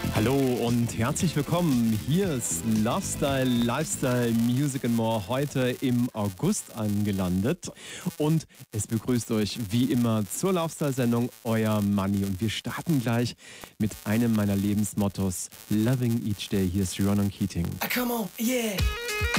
Hallo und herzlich willkommen. Hier ist Lifestyle, Music and More, heute im August angelandet. Und es begrüßt euch wie immer zur Lifestyle-Sendung euer Manni. Und wir starten gleich mit einem meiner Lebensmottos, Loving Each Day. Hier ist Ronan Keating. Come on, yeah.